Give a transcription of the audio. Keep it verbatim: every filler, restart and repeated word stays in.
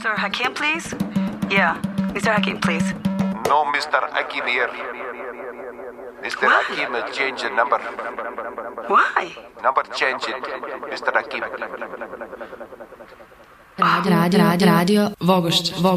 Mister Hakim, please? Yeah, Mister Hakim, please. No, Mister Hakim here. Mister Why? Hakim change the number. Why? Number change it, Mister Hakim. Radio, radio, radio, Vogošće, Vogošće.